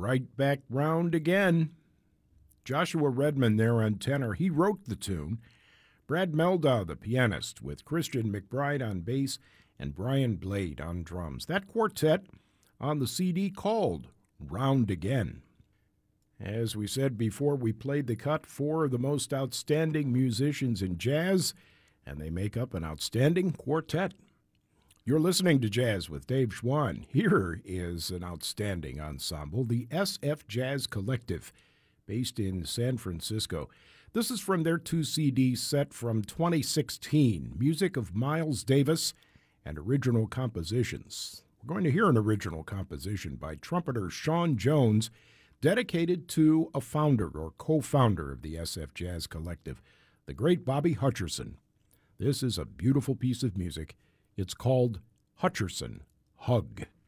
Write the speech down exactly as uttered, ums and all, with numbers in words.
right back round again. Joshua Redman there on tenor. He wrote the tune. Brad Meldau, the pianist, with Christian McBride on bass and Brian Blade on drums. That quartet on the C D called Round Again. As we said before, we played the cut, four of the most outstanding musicians in jazz, and they make up an outstanding quartet. You're listening to Jazz with Dave Schwann. Here is an outstanding ensemble, the S F Jazz Collective, based in San Francisco. This is from their two C D set from twenty sixteen, music of Miles Davis and original compositions. We're going to hear an original composition by trumpeter Sean Jones, dedicated to a founder or co-founder of the S F Jazz Collective, the great Bobby Hutcherson. This is a beautiful piece of music. It's called Hutcherson Hug.